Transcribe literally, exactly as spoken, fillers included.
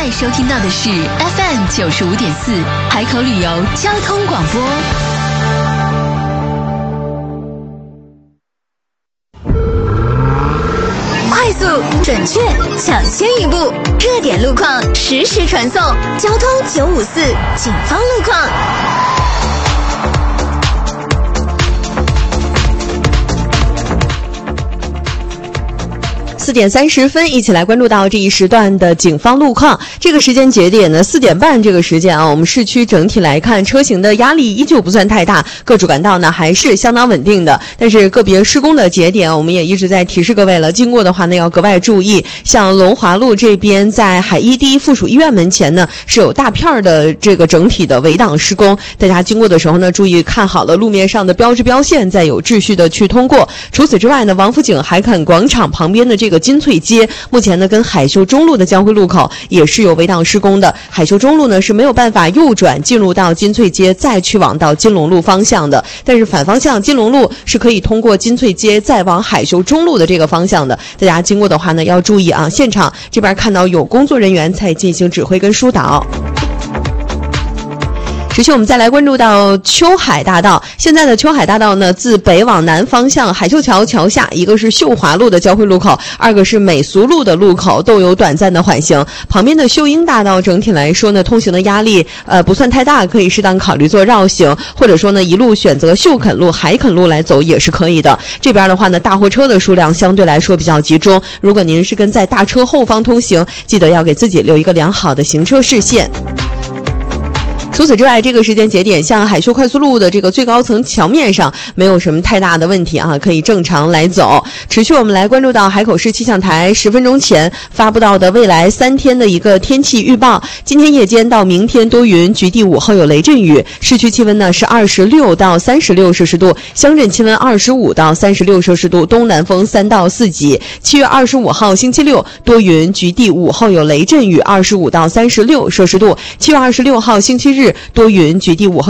在收听到的是 F M 九十五点四海口旅游交通广播。快速、准确、抢先一步，热点路况实时传送。交通九五四警方路况。 四点三十分，一起来关注到这一时段的警方路况。这个时间节点呢，四点半这个时间啊，我们市区整体来看，车型的压力依旧不算太大，各主干道呢还是相当稳定的。但是个别施工的节点，我们也一直在提示各位了，经过的话呢要格外注意。像龙华路这边，在海一第一附属医院门前呢，是有大片的这个整体的围挡施工，大家经过的时候呢，注意看好了路面上的标志标线，再有秩序的去通过。除此之外呢，王府井海垦广场旁边的这个金翠街，目前呢跟海秀中路的交汇路口也是有围挡施工的。海秀中路呢是没有办法右转进入到金翠街，再去往到金龙路方向的，但是反方向金龙路是可以通过金翠街再往海秀中路的这个方向的。大家经过的话呢要注意啊，现场这边看到有工作人员在进行指挥跟疏导。持续我们再来关注到秋海大道。现在的秋海大道呢，自北往南方向，海秀桥桥下一个是秀华路的交汇路口，二个是美俗路的路口都有短暂的缓行。旁边的秀英大道整体来说呢，通行的压力呃不算太大，可以适当考虑做绕行，或者说呢一路选择秀垦路、海垦路来走也是可以的。这边的话呢，大货车的数量相对来说比较集中，如果您是跟在大车后方通行，记得要给自己留一个良好的行车视线。除此之外，这个时间节点，像海秀快速路的这个最高层桥面上没有什么太大的问题啊，可以正常来走。持续我们来关注到海口市气象台十分钟前发布到的未来三天的一个天气预报。今天夜间到明天多云，局地午后有雷阵雨，市区气温呢是二十六到三十六摄氏度，乡镇气温二十五到三十六摄氏度，东南风三到四级。七月二十五号星期六多云，局地午后有雷阵雨，二十五到三十六摄氏度。七月二十六号星期日多云，局地午后